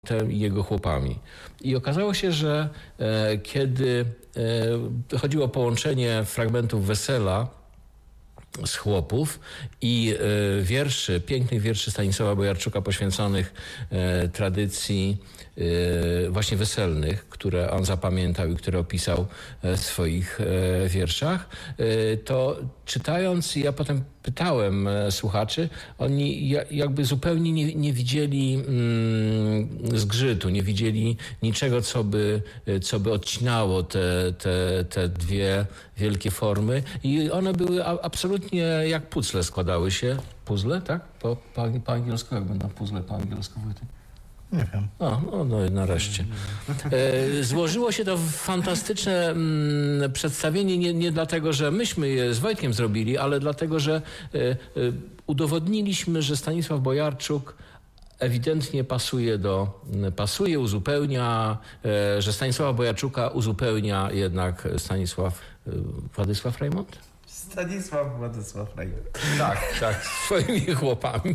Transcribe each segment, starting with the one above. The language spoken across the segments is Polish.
i jego chłopami. I okazało się, że kiedy chodziło o połączenie fragmentów Wesela z chłopów i wierszy, pięknych wierszy Stanisława Bojarczuka poświęconych tradycji właśnie weselnych, które on zapamiętał i które opisał w swoich wierszach, to czytając, ja potem pytałem słuchaczy, oni jakby zupełnie nie widzieli zgrzytu, nie widzieli niczego, co by odcinało te dwie wielkie formy i one były absolutnie jak puzzle składały się. Puzzle, tak? Po angielsku, jak będą puzzle po angielsku? Nie wiem. No nareszcie. Złożyło się to w fantastyczne przedstawienie, nie dlatego, że myśmy je z Wojtkiem zrobili, ale dlatego, że udowodniliśmy, że Stanisław Bojarczuk ewidentnie pasuje, uzupełnia, że Stanisława Bojarczuka uzupełnia jednak Władysław Reymont? Stanisław Władysław Reymont. Tak, swoimi chłopami.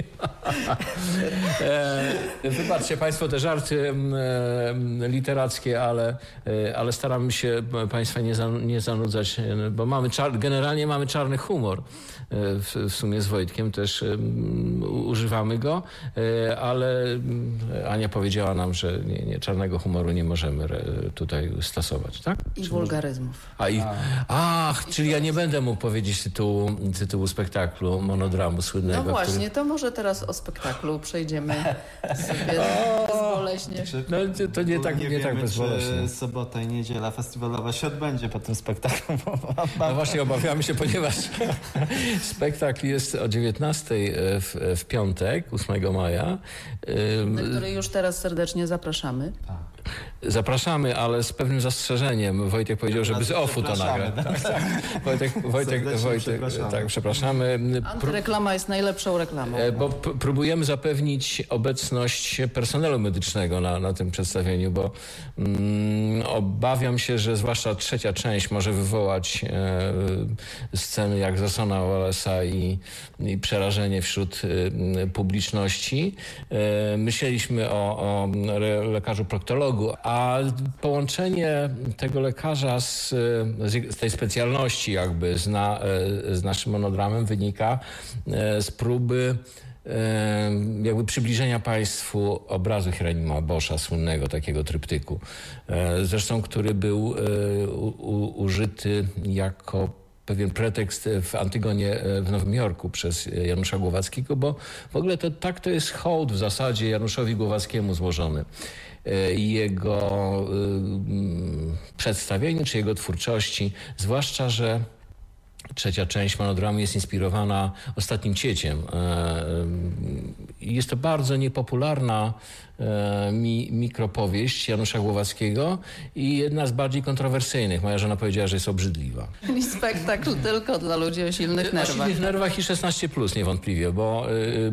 Wybaczcie Państwo te żarty literackie, ale staramy się Państwa nie zanudzać, bo generalnie mamy czarny humor. W sumie z Wojtkiem też używamy go, ale Ania powiedziała nam, że czarnego humoru nie możemy tutaj stosować, tak? I wulgaryzmów. Czyli ja nie będę mógł powiedzieć tytułu spektaklu, monodramu słynnego. No właśnie, to może teraz o spektaklu przejdziemy sobie bezboleśnie. No to nie tak bezboleśnie. Czy sobota i niedziela festiwalowa się odbędzie po tym spektaklu? No właśnie obawiamy się, ponieważ spektakl jest o 19:00 w piątek, 8 maja. Na który już teraz serdecznie zapraszamy. Zapraszamy, ale z pewnym zastrzeżeniem. Wojtek powiedział, żeby z OFF-u to nagrać. Wojtek, tak, przepraszamy. Antyreklama jest najlepszą reklamą. Bo próbujemy zapewnić obecność personelu medycznego na tym przedstawieniu, bo obawiam się, że zwłaszcza trzecia część może wywołać sceny jak Zasona Wallace'a i przerażenie wśród publiczności. Myśleliśmy o lekarzu proktologu, a połączenie tego lekarza z tej specjalności jakby z naszym monodramem wynika z próby jakby przybliżenia Państwu obrazu Hieronima Boscha, słynnego takiego tryptyku. Zresztą, który był użyty jako pewien pretekst w Antygonie w Nowym Jorku przez Janusza Głowackiego, bo w ogóle to jest hołd w zasadzie Januszowi Głowackiemu złożony. Jego przedstawieniu czy jego twórczości, zwłaszcza, że trzecia część monodramu jest inspirowana Ostatnim Cieciem. Jest to bardzo niepopularna mikropowieść Janusza Głowackiego i jedna z bardziej kontrowersyjnych. Moja żona powiedziała, że jest obrzydliwa. Czyli spektakl tylko dla ludzi o silnych nerwach. O silnych nerwach i 16+ niewątpliwie, bo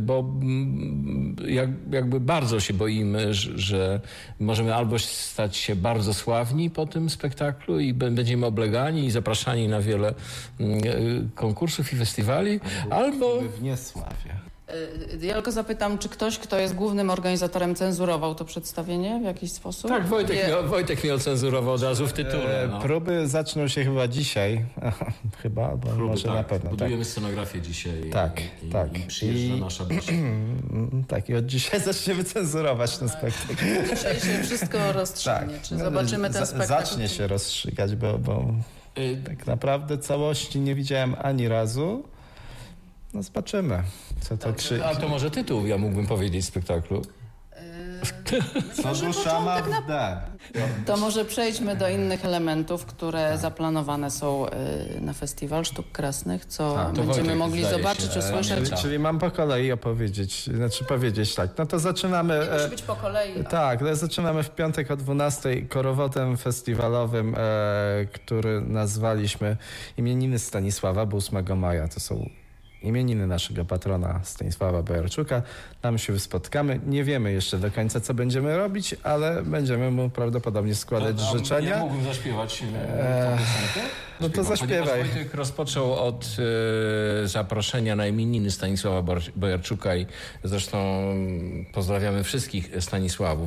jakby bardzo się boimy, że możemy albo stać się bardzo sławni po tym spektaklu i będziemy oblegani i zapraszani na wiele konkursów i festiwali, albo w niesławie. Ja tylko zapytam, czy ktoś, kto jest głównym organizatorem, cenzurował to przedstawienie w jakiś sposób? Tak, Wojtek mnie ocenzurował od razu w tytule. Próby zaczną się chyba dzisiaj. Albo może na pewno. Budujemy scenografię dzisiaj. Tak. I przyjeżdża nasza Basia. Tak, i od dzisiaj zaczniemy cenzurować ten spektakl. Dzisiaj się wszystko rozstrzygnie. Tak. Czy zobaczymy ten spektakl? Zacznie się rozstrzygać, bo tak naprawdę całości nie widziałem ani razu. No zobaczymy. A to może tytuł ja mógłbym powiedzieć spektaklu. Co dusza ma w D. To może przejdźmy do innych elementów, które zaplanowane są na Festiwal Sztuk Krasnych, co będziemy mogli zobaczyć, usłyszeć. Czyli mam po kolei opowiedzieć, powiedzieć tak. No to zaczynamy... Nie musi być po kolei. Tak, zaczynamy w piątek o 12:00 korowotem festiwalowym, który nazwaliśmy Imieniny Stanisława, bo 8 maja to są imieniny naszego patrona Stanisława Bojarczuka. Tam się spotkamy. Nie wiemy jeszcze do końca, co będziemy robić, ale będziemy mu prawdopodobnie składać życzenia. Ja mógłbym zaśpiewać piosenkę? No to zaśpiewaj. Wojtek rozpoczął od zaproszenia na imieniny Stanisława Bojarczuka i zresztą pozdrawiamy wszystkich Stanisławów.